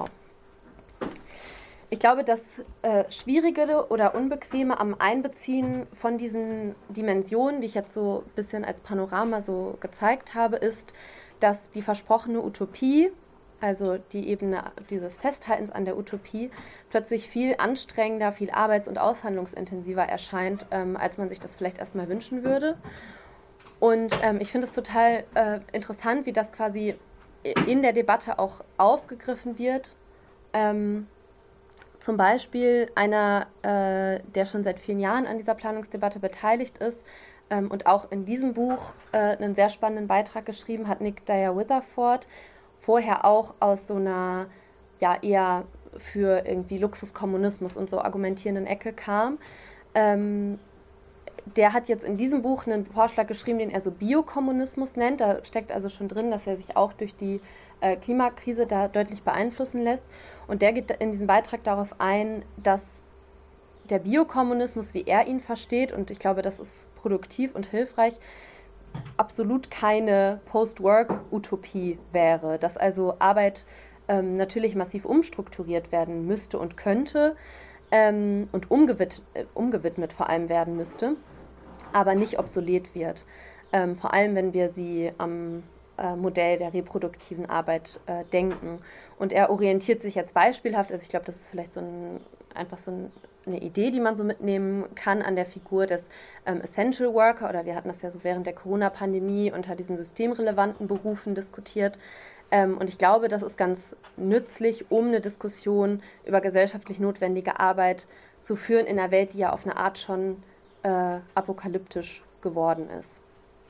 Ich glaube, das äh, Schwierige oder Unbequeme am Einbeziehen von diesen Dimensionen, die ich jetzt so ein bisschen als Panorama so gezeigt habe, ist, dass die versprochene Utopie, also die Ebene dieses Festhaltens an der Utopie, plötzlich viel anstrengender, viel arbeits- und aushandlungsintensiver erscheint, ähm, als man sich das vielleicht erstmal wünschen würde. Und ähm, ich finde es total äh, interessant, wie das quasi in der Debatte auch aufgegriffen wird. Ähm, zum Beispiel einer, äh, der schon seit vielen Jahren an dieser Planungsdebatte beteiligt ist, ähm, und auch in diesem Buch äh, einen sehr spannenden Beitrag geschrieben hat, Nick Dyer-Witherford, vorher auch aus so einer ja eher für irgendwie Luxuskommunismus und so argumentierenden Ecke kam. Ähm, der hat jetzt in diesem Buch einen Vorschlag geschrieben, den er so Biokommunismus nennt. Da steckt also schon drin, dass er sich auch durch die äh, Klimakrise da deutlich beeinflussen lässt. Und der geht in diesem Beitrag darauf ein, dass der Biokommunismus, wie er ihn versteht, und ich glaube, das ist produktiv und hilfreich, absolut keine Post-Work-Utopie wäre, dass also Arbeit ähm, natürlich massiv umstrukturiert werden müsste und könnte ähm, und umgewid- äh, umgewidmet vor allem werden müsste, aber nicht obsolet wird. Ähm, vor allem, wenn wir sie am äh, Modell der reproduktiven Arbeit äh, denken. Und er orientiert sich jetzt beispielhaft, also ich glaube, das ist vielleicht so ein, einfach so ein eine Idee, die man so mitnehmen kann an der Figur des ähm, Essential Worker, oder wir hatten das ja so während der Corona-Pandemie unter diesen systemrelevanten Berufen diskutiert. Ähm, und ich glaube, das ist ganz nützlich, um eine Diskussion über gesellschaftlich notwendige Arbeit zu führen in einer Welt, die ja auf eine Art schon äh, apokalyptisch geworden ist.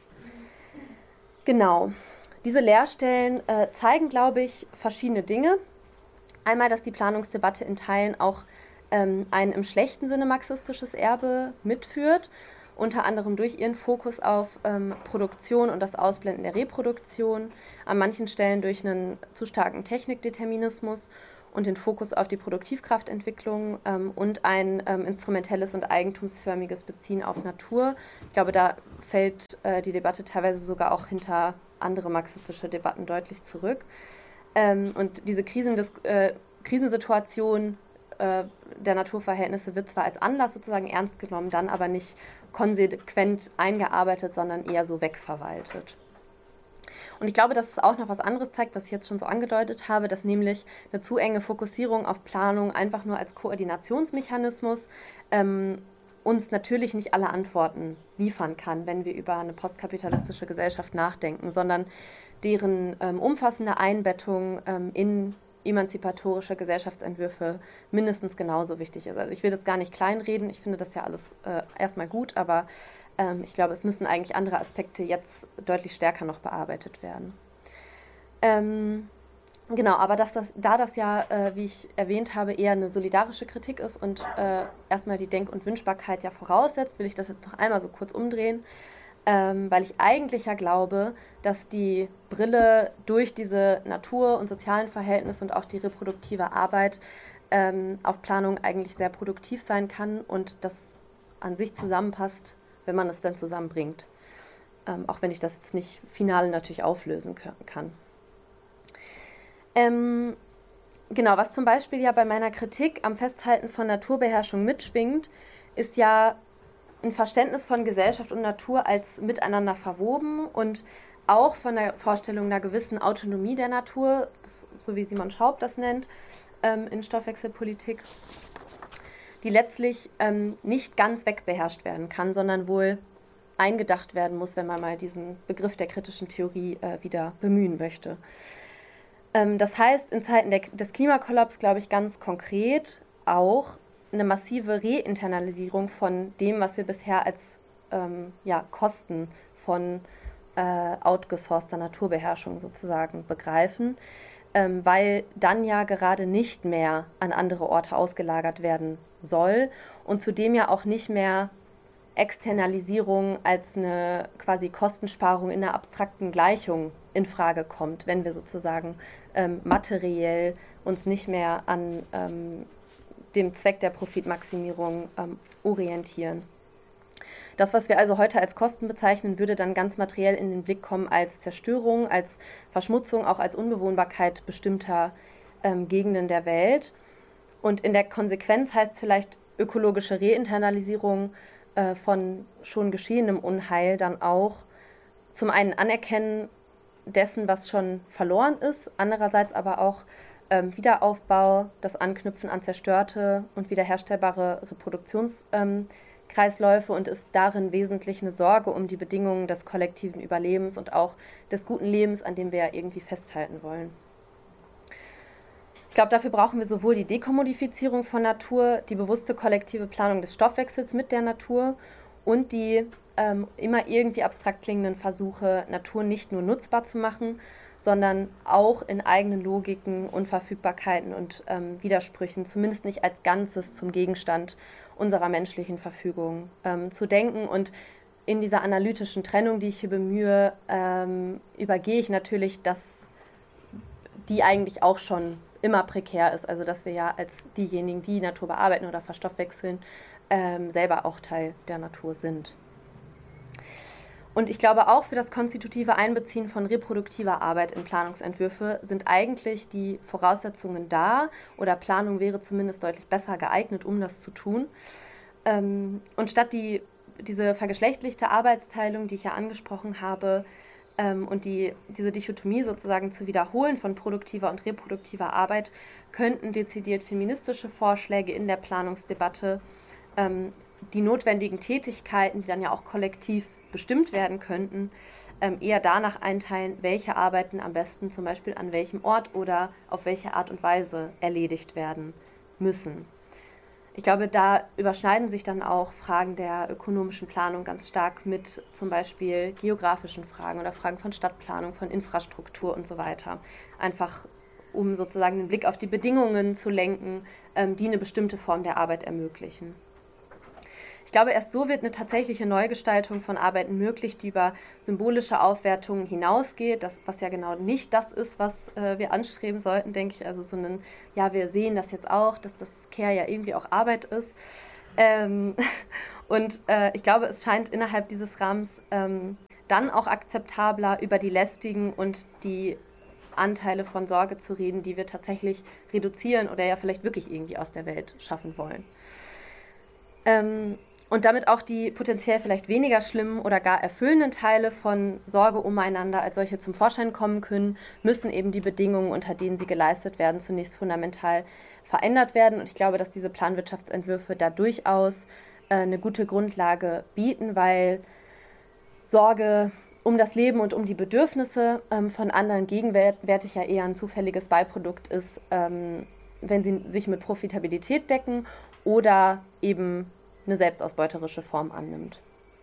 Genau. Diese Leerstellen äh, zeigen, glaube ich, verschiedene Dinge. Einmal, dass die Planungsdebatte in Teilen auch ein im schlechten Sinne marxistisches Erbe mitführt unter anderem durch ihren Fokus auf ähm, Produktion und das Ausblenden der Reproduktion, an manchen Stellen durch einen zu starken Technikdeterminismus und den Fokus auf die Produktivkraftentwicklung ähm, und ein ähm, instrumentelles und eigentumsförmiges Beziehen auf Natur. Ich glaube, da fällt äh, die Debatte teilweise sogar auch hinter andere marxistische Debatten deutlich zurück. Ähm, und diese Krisendis äh, Krisensituation äh, der Naturverhältnisse wird zwar als Anlass sozusagen ernst genommen, dann aber nicht konsequent eingearbeitet, sondern eher so wegverwaltet. Und ich glaube, dass es auch noch was anderes zeigt, was ich jetzt schon so angedeutet habe, dass nämlich eine zu enge Fokussierung auf Planung einfach nur als Koordinationsmechanismus ähm, uns natürlich nicht alle Antworten liefern kann, wenn wir über eine postkapitalistische Gesellschaft nachdenken, sondern deren ähm, umfassende Einbettung ähm, in emanzipatorische Gesellschaftsentwürfe mindestens genauso wichtig ist. Also ich will das gar nicht kleinreden, ich finde das ja alles äh, erstmal gut, aber ähm, ich glaube, es müssen eigentlich andere Aspekte jetzt deutlich stärker noch bearbeitet werden. Ähm, genau, aber dass das, da das ja, äh, wie ich erwähnt habe, eher eine solidarische Kritik ist und äh, erstmal die Denk- und Wünschbarkeit ja voraussetzt, will ich das jetzt noch einmal so kurz umdrehen, ähm, weil ich eigentlich ja glaube, dass die Brille durch diese Natur- und sozialen Verhältnisse und auch die reproduktive Arbeit ähm, auf Planung eigentlich sehr produktiv sein kann und das an sich zusammenpasst, wenn man es dann zusammenbringt. Ähm, auch wenn ich das jetzt nicht final natürlich auflösen kann. Ähm, genau, was zum Beispiel ja bei meiner Kritik am Festhalten von Naturbeherrschung mitschwingt, ist ja ein Verständnis von Gesellschaft und Natur als miteinander verwoben und auch von der Vorstellung einer gewissen Autonomie der Natur, das, so wie Simon Schaub das nennt, ähm, in Stoffwechselpolitik, die letztlich ähm, nicht ganz wegbeherrscht werden kann, sondern wohl eingedacht werden muss, wenn man mal diesen Begriff der kritischen Theorie äh, wieder bemühen möchte. Ähm, das heißt, in Zeiten der, des Klimakollaps, glaube ich, ganz konkret auch eine massive Reinternalisierung von dem, was wir bisher als ähm, ja, Kosten von äh, outgesourcter Naturbeherrschung sozusagen begreifen, ähm, weil dann ja gerade nicht mehr an andere Orte ausgelagert werden soll und zudem ja auch nicht mehr Externalisierung als eine quasi Kostensparung in einer abstrakten Gleichung in Frage kommt, wenn wir sozusagen ähm, materiell uns nicht mehr an ähm, dem Zweck der Profitmaximierung ähm, orientieren. Das, was wir also heute als Kosten bezeichnen, würde dann ganz materiell in den Blick kommen als Zerstörung, als Verschmutzung, auch als Unbewohnbarkeit bestimmter ähm, Gegenden der Welt. Und in der Konsequenz heißt vielleicht ökologische Reinternalisierung äh, von schon geschehenem Unheil dann auch zum einen Anerkennen dessen, was schon verloren ist, andererseits aber auch ähm, Wiederaufbau, das Anknüpfen an zerstörte und wiederherstellbare Reproduktionskreisläufe ähm, und ist darin wesentlich eine Sorge um die Bedingungen des kollektiven Überlebens und auch des guten Lebens, an dem wir ja irgendwie festhalten wollen. Ich glaube, dafür brauchen wir sowohl die Dekommodifizierung von Natur, die bewusste kollektive Planung des Stoffwechsels mit der Natur und die ähm, immer irgendwie abstrakt klingenden Versuche, Natur nicht nur nutzbar zu machen, sondern auch in eigenen Logiken, Unverfügbarkeiten und ähm, Widersprüchen, zumindest nicht als Ganzes zum Gegenstand unserer menschlichen Verfügung ähm, zu denken. Und in dieser analytischen Trennung, die ich hier bemühe, ähm, übergehe ich natürlich, dass die eigentlich auch schon immer prekär ist, also dass wir ja als diejenigen, die Natur bearbeiten oder verstoffwechseln, ähm, selber auch Teil der Natur sind. Und ich glaube, auch für das konstitutive Einbeziehen von reproduktiver Arbeit in Planungsentwürfe sind eigentlich die Voraussetzungen da, oder Planung wäre zumindest deutlich besser geeignet, um das zu tun. Ähm, und statt die, diese vergeschlechtlichte Arbeitsteilung, die ich ja angesprochen habe, ähm, und die, diese Dichotomie sozusagen zu wiederholen von produktiver und reproduktiver Arbeit, könnten dezidiert feministische Vorschläge in der Planungsdebatte ähm, die notwendigen Tätigkeiten, die dann ja auch kollektiv bestimmt werden könnten, ähm, eher danach einteilen, welche Arbeiten am besten zum Beispiel an welchem Ort oder auf welche Art und Weise erledigt werden müssen. Ich glaube, da überschneiden sich dann auch Fragen der ökonomischen Planung ganz stark mit zum Beispiel geografischen Fragen oder Fragen von Stadtplanung, von Infrastruktur und so weiter. Einfach um sozusagen den Blick auf die Bedingungen zu lenken, ähm, die eine bestimmte Form der Arbeit ermöglichen. Ich glaube, erst so wird eine tatsächliche Neugestaltung von Arbeiten möglich, die über symbolische Aufwertungen hinausgeht, das, was ja genau nicht das ist, was äh, wir anstreben sollten, denke ich. Also so ein, ja, wir sehen das jetzt auch, dass das Care ja irgendwie auch Arbeit ist. Ähm, und äh, ich glaube, es scheint innerhalb dieses Rahmens ähm, dann auch akzeptabler, über die lästigen und die Anteile von Sorge zu reden, die wir tatsächlich reduzieren oder ja vielleicht wirklich irgendwie aus der Welt schaffen wollen. Ähm, und damit auch die potenziell vielleicht weniger schlimmen oder gar erfüllenden Teile von Sorge umeinander als solche zum Vorschein kommen können, müssen eben die Bedingungen, unter denen sie geleistet werden, zunächst fundamental verändert werden. Und ich glaube, dass diese Planwirtschaftsentwürfe da durchaus äh, eine gute Grundlage bieten, weil Sorge um das Leben und um die Bedürfnisse ähm, von anderen gegenwärtig ja eher ein zufälliges Beiprodukt ist, ähm, wenn sie sich mit Profitabilität decken oder eben eine selbstausbeuterische Form annimmt.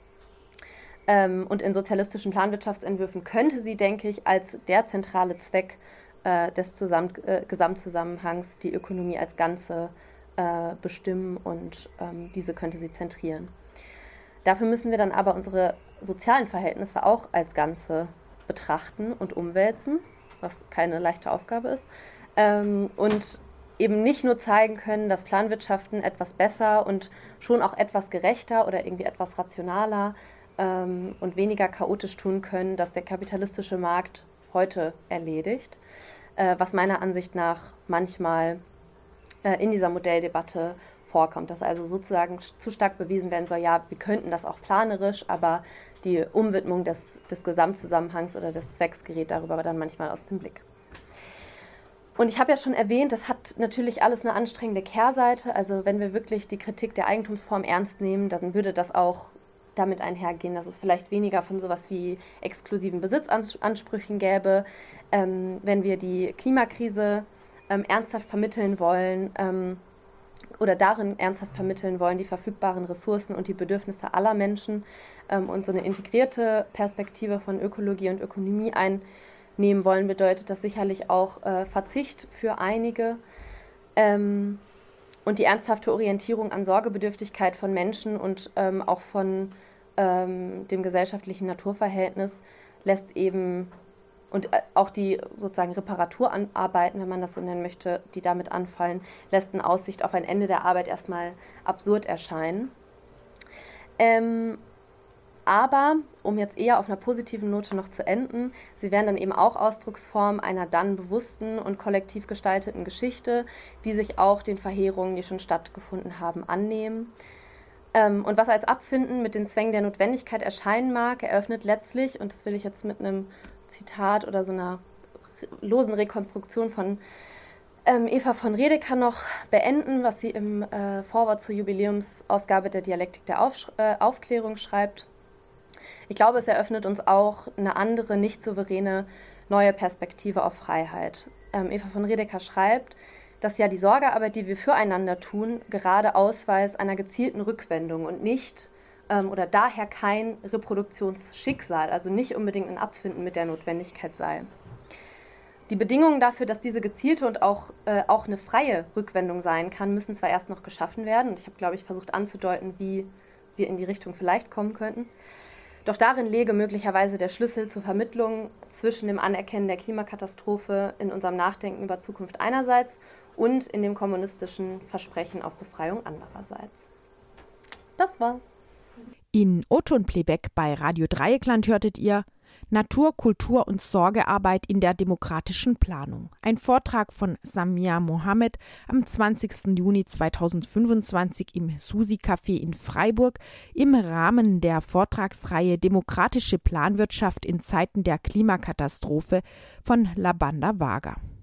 Ähm, und in sozialistischen Planwirtschaftsentwürfen könnte sie, denke ich, als der zentrale Zweck äh, des Zusamm äh, Gesamtzusammenhangs die Ökonomie als Ganze äh, bestimmen und ähm, diese könnte sie zentrieren. Dafür müssen wir dann aber unsere sozialen Verhältnisse auch als Ganze betrachten und umwälzen, was keine leichte Aufgabe ist, ähm, und eben nicht nur zeigen können, dass Planwirtschaften etwas besser und schon auch etwas gerechter oder irgendwie etwas rationaler ähm, und weniger chaotisch tun können, dass der kapitalistische Markt heute erledigt, äh, was meiner Ansicht nach manchmal äh, in dieser Modelldebatte vorkommt, dass also sozusagen zu stark bewiesen werden soll, ja, wir könnten das auch planerisch, aber die Umwidmung des, des Gesamtzusammenhangs oder des Zwecks gerät darüber dann manchmal aus dem Blick. Und ich habe ja schon erwähnt, das hat natürlich alles eine anstrengende Kehrseite. Also wenn wir wirklich die Kritik der Eigentumsform ernst nehmen, dann würde das auch damit einhergehen, dass es vielleicht weniger von sowas wie exklusiven Besitzansprüchen gäbe. Ähm, wenn wir die Klimakrise ähm, ernsthaft vermitteln wollen ähm, oder darin ernsthaft vermitteln wollen, die verfügbaren Ressourcen und die Bedürfnisse aller Menschen ähm, und so eine integrierte Perspektive von Ökologie und Ökonomie ein nehmen wollen, bedeutet das sicherlich auch äh, Verzicht für einige ähm, und die ernsthafte Orientierung an Sorgebedürftigkeit von Menschen und ähm, auch von ähm, dem gesellschaftlichen Naturverhältnis lässt eben und äh, auch die sozusagen Reparaturarbeiten, wenn man das so nennen möchte, die damit anfallen, lässt in Aussicht auf ein Ende der Arbeit erstmal absurd erscheinen. Ähm, Aber, um jetzt eher auf einer positiven Note noch zu enden, sie wären dann eben auch Ausdrucksform einer dann bewussten und kollektiv gestalteten Geschichte, die sich auch den Verheerungen, die schon stattgefunden haben, annehmen. Ähm, und was als Abfinden mit den Zwängen der Notwendigkeit erscheinen mag, eröffnet letztlich, und das will ich jetzt mit einem Zitat oder so einer losen Rekonstruktion von ähm, Eva von Redeker noch beenden, was sie im äh, Vorwort zur Jubiläumsausgabe der Dialektik der Aufsch- äh, Aufklärung schreibt. Ich glaube, es eröffnet uns auch eine andere, nicht souveräne, neue Perspektive auf Freiheit. Ähm, Eva von Redeker schreibt, dass ja die Sorgearbeit, die wir füreinander tun, gerade Ausweis einer gezielten Rückwendung und nicht ähm, oder daher kein Reproduktionsschicksal, also nicht unbedingt ein Abfinden mit der Notwendigkeit sei. Die Bedingungen dafür, dass diese gezielte und auch, äh, auch eine freie Rückwendung sein kann, müssen zwar erst noch geschaffen werden. Und ich habe, glaube ich, versucht anzudeuten, wie wir in die Richtung vielleicht kommen könnten. Doch darin läge möglicherweise der Schlüssel zur Vermittlung zwischen dem Anerkennen der Klimakatastrophe in unserem Nachdenken über Zukunft einerseits und in dem kommunistischen Versprechen auf Befreiung andererseits. Das war's. In O-Ton-Playback bei Radio Dreieckland hörtet ihr Natur, Kultur und Sorgearbeit in der demokratischen Planung. Ein Vortrag von Samia Mohammed am zwanzigsten Juni zweitausendfünfundzwanzig im Susi-Café in Freiburg im Rahmen der Vortragsreihe Demokratische Planwirtschaft in Zeiten der Klimakatastrophe von Labanda Vaga.